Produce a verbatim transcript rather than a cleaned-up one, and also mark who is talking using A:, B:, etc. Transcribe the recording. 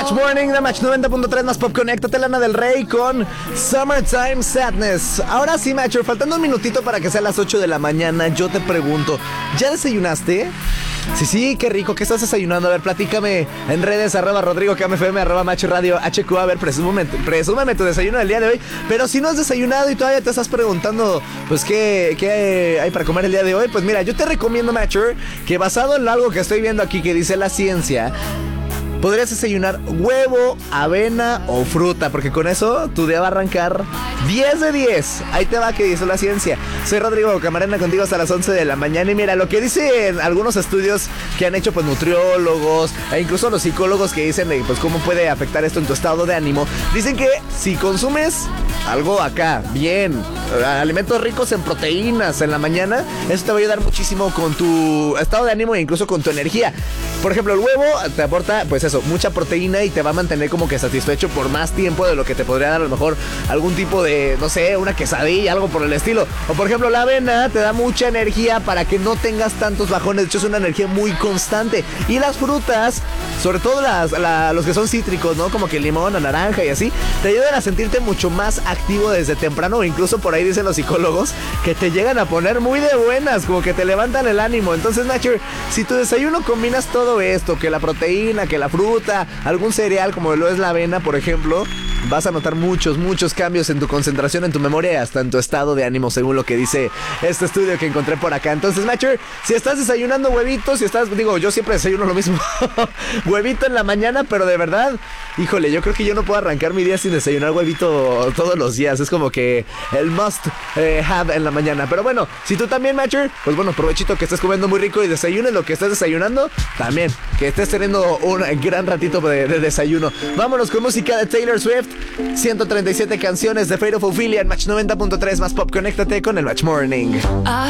A: Match Morning de Match noventa punto tres más Pop. Conéctate, Lana del Rey con Summertime Sadness. Ahora sí, Matcher, faltando un minutito para que sea las ocho de la mañana, yo te pregunto, ¿ya desayunaste? Sí, sí, qué rico, ¿qué estás desayunando? A ver, platícame en redes, arroba Rodrigo K M F M, arroba Match Radio H Q. A ver, presúmeme, presúmeme tu desayuno del día de hoy. Pero si no has desayunado y todavía te estás preguntando, pues, ¿qué, qué hay para comer el día de hoy? Pues mira, yo te recomiendo, Matcher, que basado en algo que estoy viendo aquí que dice la ciencia, podrías desayunar huevo, avena o fruta, porque con eso tu día va a arrancar diez de diez. Ahí te va, que dice la ciencia. Soy Rodrigo Camarena, contigo hasta las once de la mañana. Y mira, lo que dicen algunos estudios que han hecho pues nutriólogos e incluso los psicólogos que dicen de, pues cómo puede afectar esto en tu estado de ánimo. Dicen que si consumes algo acá, bien, alimentos ricos en proteínas en la mañana, eso te va a ayudar muchísimo con tu estado de ánimo e incluso con tu energía. Por ejemplo, el huevo te aporta, pues eso, mucha proteína y te va a mantener como que satisfecho por más tiempo de lo que te podría dar a lo mejor algún tipo de, no sé, una quesadilla, algo por el estilo. O por ejemplo, la avena te da mucha energía para que no tengas tantos bajones. De hecho, es una energía muy constante. Y las frutas, sobre todo las, la, los que son cítricos, ¿no? Como que el limón, la naranja y así, te ayudan a sentirte mucho más activo desde temprano. O incluso por ahí dicen los psicólogos que te llegan a poner muy de buenas, como que te levantan el ánimo. Entonces, Nature, si tu desayuno combinas todo esto, que la proteína, que la fruta, algún cereal como lo es la avena, por ejemplo, vas a notar muchos, muchos cambios en tu concentración, en tu memoria y hasta en tu estado de ánimo, según lo que dice este estudio que encontré por acá. Entonces, Matcher, si estás desayunando huevitos, si estás, digo, yo siempre desayuno lo mismo, huevito en la mañana, pero de verdad, híjole, yo creo que yo no puedo arrancar mi día sin desayunar huevito todos los días. Es como que el must eh, have en la mañana. Pero bueno, si tú también, Matcher, pues bueno, provechito que estés comiendo muy rico y desayunes lo que estés desayunando, también que estés teniendo un gran ratito de, de desayuno. Vámonos con música de Taylor Swift. ciento treinta y siete canciones de Fate of Ophelia en Match noventa punto tres más Pop. Conéctate con el Match Morning.